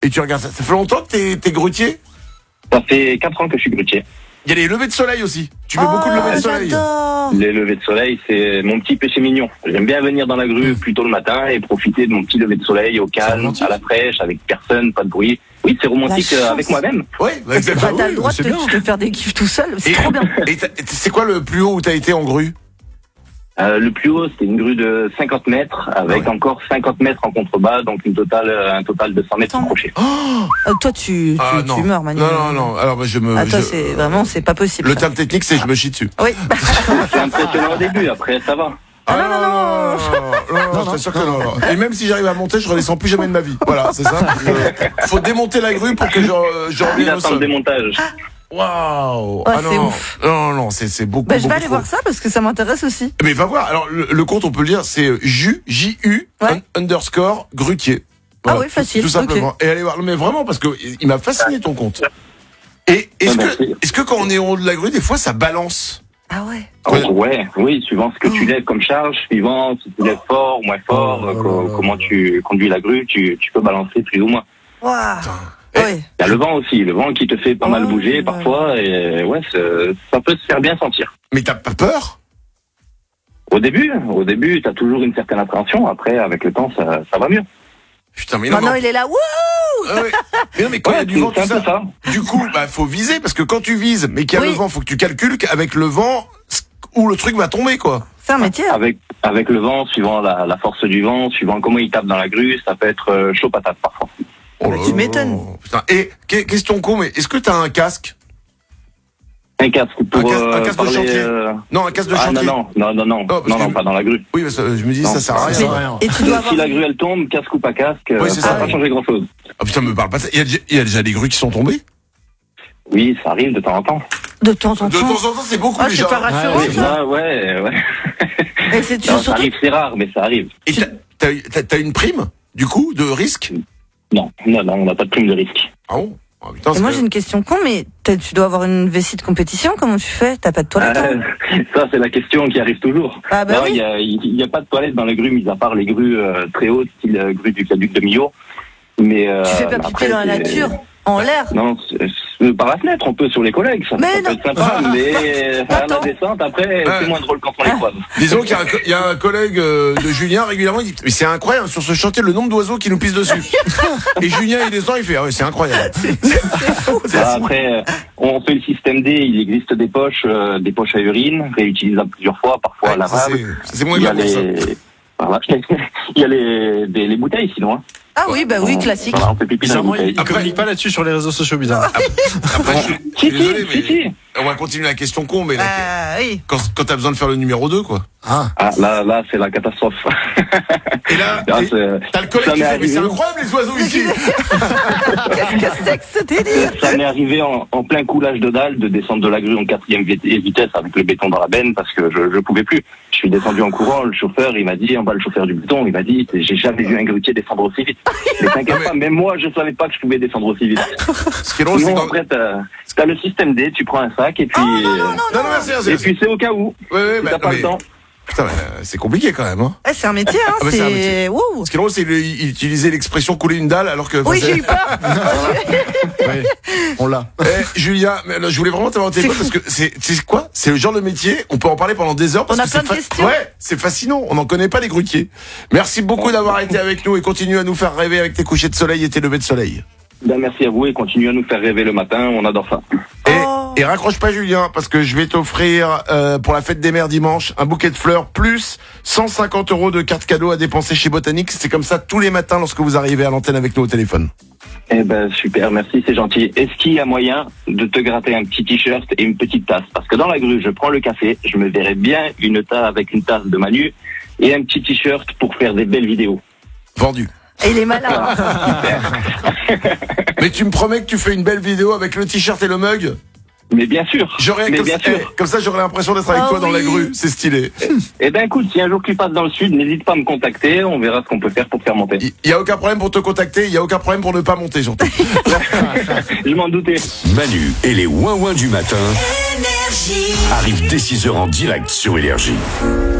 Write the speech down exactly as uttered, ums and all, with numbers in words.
Et tu regardes ça. Ça fait longtemps que t'es, t'es grutier? Ça fait quatre ans que je suis grutier. Il y a les levées de soleil aussi. Tu fais oh, beaucoup de levées de soleil. J'adore. Les levées de soleil, c'est mon petit péché mignon. J'aime bien venir dans la grue plus tôt le matin et profiter de mon petit lever de soleil au calme, à la fraîche, avec personne, pas de bruit. Oui, c'est romantique euh, avec moi-même. Oui, exactement. Bah, t'as le droit c'est de te, bien. te faire des kiffs tout seul, c'est Et, trop bien. et t'as- c'est quoi le plus haut où t'as été en grue? Euh, le plus haut, c'était une grue de cinquante mètres, avec Ouais. encore cinquante mètres en contrebas, donc une totale, un total de cent mètres Attends. crochet. Euh, toi, tu, tu, Ah, non. tu meurs, Manu. Non, non, non. Alors, bah, je me. Ah, toi, je- c'est vraiment, c'est pas possible. Le ça. terme technique, c'est je me chie dessus. Oui. C'est impressionnant au début, après ça va. Ah, non, non, non. non, non, non, je t'assure que non, non. Et même si j'arrive à monter, je redescends plus jamais de ma vie. Voilà, c'est ça. Je- Faut démonter la grue pour que je, je Il revienne au attend le sol. démontage. Waouh. Ouais, Ah c'est non. ouf. Non, non, c'est c'est beaucoup. Bah, je vais beaucoup aller trop. voir ça parce que ça m'intéresse aussi. Mais va voir. Alors le, le compte, on peut le dire, c'est Ju J U Ouais. un- underscore grutier. Ah oui, tout- facile, Tout simplement. Et allez voir. Mais vraiment parce que il m'a fasciné ton compte. Et est-ce Ah, que merci. est-ce que quand on est en haut de la grue, des fois ça balance? Ah ouais. Ouais. Oh, ouais, oui, suivant ce que tu lèves comme charge, suivant si tu lèves fort ou moins fort, Oh, euh, là, co- là, là, comment là. tu conduis la grue, tu, tu peux balancer plus ou moins. Waouh. Eh, Oui. Il y a le vent aussi, le vent qui te fait pas mal Oh, bouger ouais. parfois, et ouais, c'est- ça peut se faire bien sentir. Mais t'as pas peur? Au début, au début, t'as toujours une certaine appréhension, après, avec le temps, ça, ça va mieux. Putain, mais non. Maintenant, mais- il est là. Wouh. Ah ouais. Mais non, mais quand il y a Ouais, du vent, c'est tout un peu ça, ça. du coup, bah, faut viser, parce que quand tu vises, mais qu'il y a Oui. le vent, faut que tu calcules qu'avec le vent, où le truc va tomber, quoi. C'est un métier. Avec, avec le vent, suivant la, la force du vent, suivant comment il tape dans la grue, ça peut être euh, chaud patate parfois. Oh Bah, là tu là m'étonnes. là. Putain. Et, que- question con, mais est-ce que t'as un casque? Un casque pour Un casque- un euh, casque de parler, chantier. euh, Non, un casque de Ah chantier. non, non, non, non, non, parce non, que- non, pas dans la grue. Oui, parce que je me dis, Non, ça sert à ça rien. sert ça. rien. Et tu dois avoir. Si la grue elle tombe, casque ou pas casque, euh, Oui, c'est ça ça. va pas changer grand chose. Ah putain, me parle pas de ça. Il y a déjà, il y a déjà des grues qui sont tombées? Oui, ça arrive de temps en temps. De temps en De temps temps. en temps, c'est beaucoup Ah, déjà. c'est pas rassurant, Ouais, ça. Ouais, ouais, ouais. Et c'est tu Non, ça surtout. arrive, c'est rare, mais ça arrive. Et t'as, t'as, t'as- t'as une prime, du coup, de risque? Non, non, non, on n'a pas de prime de risque. Ah bon? Ah, putain, Et c'est moi, que- j'ai une question con, mais t'as- tu dois avoir une vessie de compétition. Comment tu fais? T'as pas de toilette? hein Euh, ça, c'est la question qui arrive toujours. Ah bah Non, oui. il y a, il y a pas de toilette dans les grues, mis à part les grues euh, très hautes, style euh, grue du viaduc de Millau. Mais euh, Tu fais pas après, pipi dans la c'est- nature, en l'air. Non, c'est- c'est par la fenêtre, on peut sur les collègues, ça, Mais ça peut non. être sympa, mais à la Attends. descente, après, Ouais. c'est moins drôle quand on les croise. Disons qu'il y a un, co- il y a un collègue euh, de Julien régulièrement, il dit mais c'est incroyable sur ce chantier le nombre d'oiseaux qui nous pissent dessus. Et Julien il descend, il fait ah ouais c'est incroyable. Ah, après, euh, on fait le système D, il existe des poches, euh, des poches à urine, réutilisables plusieurs fois, parfois Ouais, ça, lavables. c'est, ça, c'est moins Il y a grave pour ça. les, voilà. Il y a les, des- les bouteilles sinon. Hein. Ah oui, bah oui, On- classique. Voilà, on fait pipi dans les Bizarrement, il, bouteilles. il communique pas là-dessus sur les réseaux sociaux, bizarre. Après je, suis- je Si, suis désolé si, mais si, si. on va continuer la question con mais la- Ah oui. quand, quand t'as besoin de faire le numéro deux quoi. Ah. Ah, là, là, c'est la catastrophe. Et là Là, et- c'est- t'as le collègue ça qui m'est fait mais c'est arrivé. incroyable les oiseaux ici. Qu'est-ce que c'est que ce délire? Ça m'est arrivé en, en plein coulage de dalle de descendre de la grue en quatrième vit- vitesse avec le béton dans la benne parce que je je pouvais plus. Je suis descendu en courant, le chauffeur il m'a dit, en bas le chauffeur du béton, il m'a dit j'ai jamais vu un grutier descendre aussi vite. Mais t'inquiète Ah, mais- pas, même moi je savais pas que je pouvais descendre aussi vite. Ce qui est drôle c'est Non, quand après t'as t'as le système D, tu prends un sac et puis Oh, non, non, non, non non merci, merci, et merci. puis c'est au cas où. Ouais, ouais, Si bah, t'as pas mais- le temps. Putain, mais, euh, c'est compliqué quand même hein. Eh, c'est un métier, hein. Ah, bah, c'est un métier. C'est. Wouh. Ce qui est drôle c'est qu'il utilisait l'expression couler une dalle alors que. Oui, enfin, j'ai c'est- eu peur. Ouais, on l'a. Eh, Julien, mais là, je voulais vraiment t'avoir au téléphone C'est parce que c'est, c'est quoi? C'est le genre de métier, on peut en parler pendant des heures parce On a que plein c'est de fa- questions. Ouais, c'est fascinant. On n'en connaît pas les grutiers. Merci beaucoup d'avoir été avec nous et continue à nous faire rêver avec tes couchers de soleil et tes levées de soleil. Ben, merci à vous et continuez à nous faire rêver le matin, on adore ça. Et, Oh. et raccroche pas Julien parce que je vais t'offrir euh, pour la fête des mères dimanche un bouquet de fleurs plus cent cinquante euros de cartes cadeaux à dépenser chez Botanique. C'est comme ça tous les matins lorsque vous arrivez à l'antenne avec nous au téléphone. Eh ben super, merci, c'est gentil. Est-ce qu'il y a moyen de te gratter un petit t-shirt et une petite tasse? Parce que dans la grue, je prends le café, je me verrais bien une tasse avec une tasse de Manu et un petit t-shirt pour faire des belles vidéos. Vendu. Et il est malin. Mais tu me promets que tu fais une belle vidéo avec le t-shirt et le mug? Mais bien sûr, J'aurais, mais comme, bien ça, sûr. eh, comme ça j'aurais l'impression d'être avec Ah toi dans la oui. grue. C'est stylé. Eh ben écoute, si un jour tu passes dans le sud, n'hésite pas à me contacter, on verra ce qu'on peut faire pour te faire monter. Il y a aucun problème pour te contacter, il y a aucun problème pour ne pas monter surtout. Je m'en doutais. Manu et les ouin-ouin du matin arrivent dès six heures en direct sur Énergie.